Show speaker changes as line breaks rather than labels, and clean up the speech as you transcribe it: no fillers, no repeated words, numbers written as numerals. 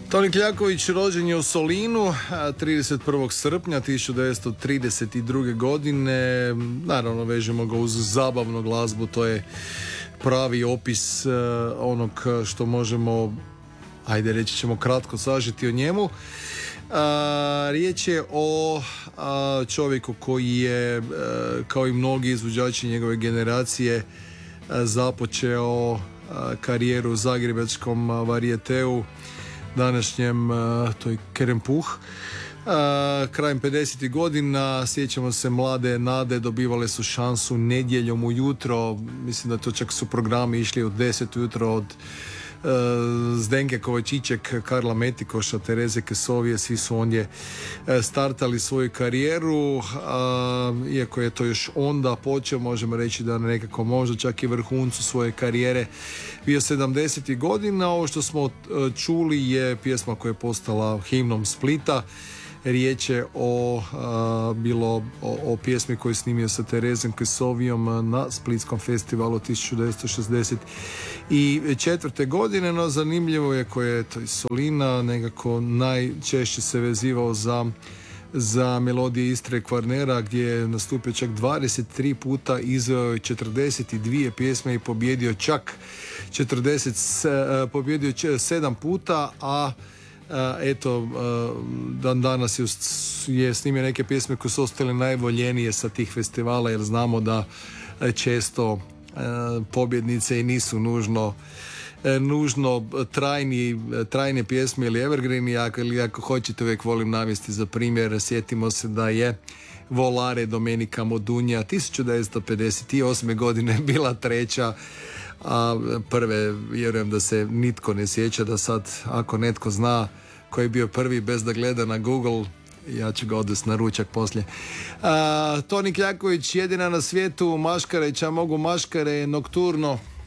Toni Kljaković rođen je u Solinu 31. srpnja 1932. godine. Naravno vežemo ga uz zabavnu glazbu, to je pravi opis onog što možemo, ajde reći ćemo kratko sažeti o njemu. Riječ je o čovjeku koji je, kao i mnogi izvođači njegove generacije, započeo karijeru u zagrebačkom varijeteu, današnjem to je Kerempuh. Krajem 50. godina, sjećamo se, mlade nade dobivale su šansu nedjeljom ujutro, mislim da to čak su programi išli od 10 ujutro, od Zdenke Kovačićek, Karla Metikoša, Tereze Kesovije, svi su ondje startali svoju karijeru, iako je to još onda počeo, možemo reći da nekako možda čak i vrhuncu svoje karijere bio 70. godina. Ovo što smo čuli je pjesma koja je postala himnom Splita. Riječ je o pjesmi koju je snimio sa Terezom Kesovijom na Splitskom festivalu 1964. godine, no zanimljivo je koje je to iz Solina, nekako najčešće se vezivao za melodije Istre Kvarnera, gdje je nastupio čak 23 puta, izveo je 42 pjesme i pobjedio čak 7 puta, a dan danas je snimio neke pjesme koje su ostale najvoljenije sa tih festivala, jer znamo da često pobjednice i nisu nužno trajne pjesme ili evergreeni, ili ako hoćete uvijek volim navesti za primjer, sjetimo se da je Volare Domenica Modugna 1958. godine bila treća, a prve vjerujem da se nitko ne sjeća, da sad ako netko zna koji je bio prvi bez da gleda na Google, ja ću ga odvesti na ručak poslije. Toni Kljaković, jedina na svijetu maškare, ča mogu maškare, Nokturno.